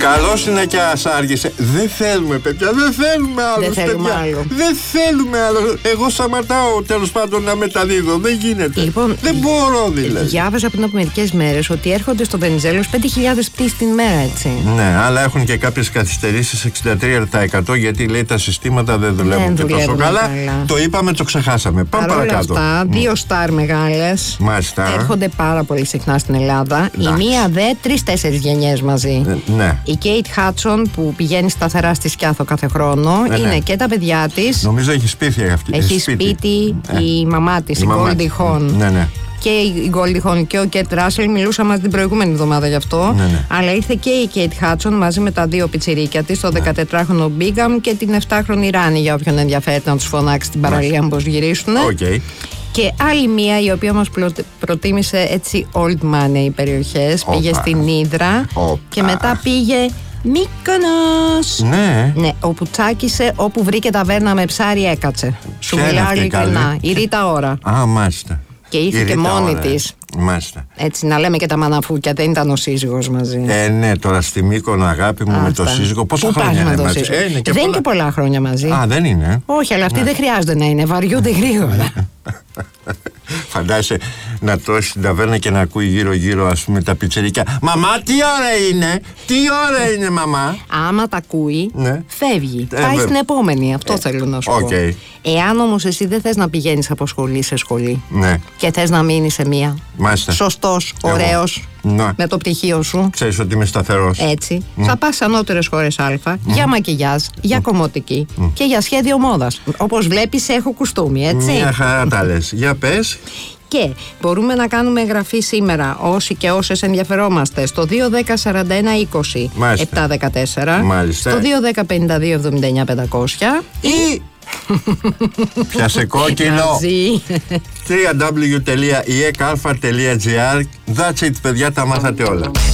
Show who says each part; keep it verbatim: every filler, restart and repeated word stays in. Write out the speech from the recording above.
Speaker 1: Καλώς είναι και ας άργησε. Δεν θέλουμε, παιδιά, δεν θέλουμε άλλο.
Speaker 2: Δεν θέλουμε
Speaker 1: παιδιά.
Speaker 2: άλλο.
Speaker 1: Δεν θέλουμε άλλο. Εγώ σταματάω τέλος πάντων να μεταδίδω. Δεν γίνεται.
Speaker 2: Λοιπόν,
Speaker 1: δεν μπορώ δηλαδή.
Speaker 2: Διάβαζα πριν από μερικές μέρες ότι έρχονται στο Βενιζέλος πέντε χιλιάδες πτήσεις την μέρα, έτσι.
Speaker 1: Ναι, αλλά έχουν και κάποιες καθυστερήσεις εξήντα τρία τοις εκατό γιατί λέει τα συστήματα δεν δουλεύουν και τόσο καλά. καλά. Το είπαμε, το ξεχάσαμε. Πάμε
Speaker 2: παρόλα
Speaker 1: παρακάτω.
Speaker 2: Αυτά, δύο στάρ μεγάλες.
Speaker 1: Μάλιστα.
Speaker 2: Έρχονται πάρα πολύ συχνά στην Ελλάδα. Εντάξει. Η μία δε τρεις-τέσσερις γενιές μαζί.
Speaker 1: Ε, ναι.
Speaker 2: Η Κέιτ Χάτσον που πηγαίνει σταθερά στη Σκιάθο κάθε χρόνο. Ε, είναι ναι. και τα παιδιά της.
Speaker 1: Νομίζω έχει σπίτι αυτή.
Speaker 2: Έχει σπίτι, σπίτι ε. η μαμά της, η, η Goldie Hawn.
Speaker 1: Ναι, ναι.
Speaker 2: Και η Goldie Hawn και ο Κετ Ράσελ μιλούσαμε μαζί την προηγούμενη εβδομάδα γι' αυτό. Ναι, ναι. Αλλά ήρθε και η Κέιτ Χάτσον μαζί με τα δύο πιτσιρίκια της, το ναι. δεκατετράχρονο Μπίγκαμ και την επτάχρονη Ράνι, για όποιον ενδιαφέρεται να τους φωνάξει την παραλία πώς γυρίσουν.
Speaker 1: Okay.
Speaker 2: Και άλλη μία η οποία μας προτίμησε έτσι old money οι περιοχές. Οπα. Πήγε στην Ύδρα Οπα. Και μετά πήγε Μύκονος.
Speaker 1: Ναι.
Speaker 2: Ναι, όπου τσάκισε, όπου βρήκε ταβέρνα με ψάρι έκατσε. Σου μιλάω ειλικρινά. Η Ρίτα Ωρα.
Speaker 1: Α, μάλιστα.
Speaker 2: Και ήρθε και μόνη της.
Speaker 1: Μάλιστα.
Speaker 2: Έτσι, να λέμε και τα μαναφούκια, δεν ήταν ο σύζυγος μαζί.
Speaker 1: Ε, ναι, τώρα στη Μύκονο, αγάπη μου, Α, με το σύζυγο. Πόσα
Speaker 2: Πού
Speaker 1: χρόνια είναι μαζί?
Speaker 2: Ε, είναι δεν πολλά... είναι και πολλά χρόνια μαζί.
Speaker 1: Α, δεν είναι.
Speaker 2: Όχι, αλλά αυτοί ναι. δεν χρειάζονται να είναι. Βαριούνται γρήγορα.
Speaker 1: Φαντάζεσαι να τρώσει την ταβέρνα και να ακούει γύρω-γύρω, ας πούμε, τα πιτσιρίκια. Μαμά, τι ώρα είναι, τι ώρα είναι, μαμά.
Speaker 2: Άμα τα ακούει, ναι. φεύγει.
Speaker 1: Ε,
Speaker 2: Πάει
Speaker 1: βε...
Speaker 2: στην επόμενη. Αυτό ε, θέλω να σου
Speaker 1: okay.
Speaker 2: πω. Εάν όμως εσύ δεν θες να πηγαίνεις από σχολή σε σχολή
Speaker 1: ναι.
Speaker 2: και θες να μείνεις σε μία, σωστός, ωραίος, ναι. με το πτυχίο σου.
Speaker 1: Ξέρεις ότι είμαι σταθερός.
Speaker 2: Έτσι. Mm. Θα πας σε ανώτερες χώρες Α, mm. για μακιγιάζ, για mm. κομμωτική mm. και για σχέδιο μόδας. Όπως βλέπεις, έχω κουστούμι, έτσι.
Speaker 1: Μια χαρά τα λες. Για πες.
Speaker 2: Και μπορούμε να κάνουμε εγγραφή σήμερα όσοι και όσες ενδιαφερόμαστε στο δύο δέκα σαράντα ένα είκοσι επτακόσια δεκατέσσερα,
Speaker 1: Μάλιστα.
Speaker 2: στο δύο δέκα πενήντα δύο εβδομήντα εννιά πεντακόσια
Speaker 1: ή πιάσε κόκκινο double-u double-u double-u τελεία ι εκ αλφα τελεία τζι άρ. That's it, παιδιά, τα μάθατε όλα.